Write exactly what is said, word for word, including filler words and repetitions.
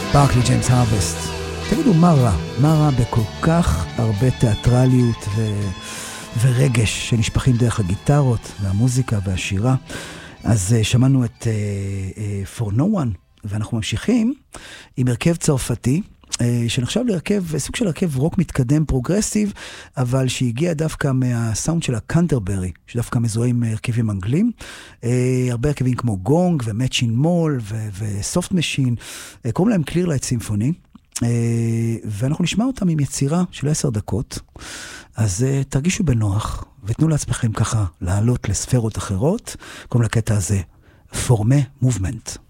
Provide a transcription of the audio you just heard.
ברקלי ג'יימס הרווסט. תגידו, מה רע? מה רע בכל כך הרבה תיאטרליות ו... ורגש שנשפכים דרך הגיטרות והמוזיקה והשירה? אז uh, שמענו את uh, uh, For No One, ואנחנו ממשיכים עם הרכב צרפתי, uh, שנחשב להרכב, סוג של הרכב רוק מתקדם פרוגרסיב, אבל שהגיע דווקא מהסאונד של הקנטרברי, שדווקא מזוהה עם הרכבים אנגלים, uh, הרבה הרכבים כמו גונג ומאצ'ין מול וסופט משין, uh, קוראים להם קליר לייט סימפוני, uh, ואנחנו נשמע אותם עם יצירה של עשר דקות, אז uh, תרגישו בנוח, ותנו לעצמכם ככה לעלות לספרות אחרות, קוראים לקטע הזה, פורמה מובמנט.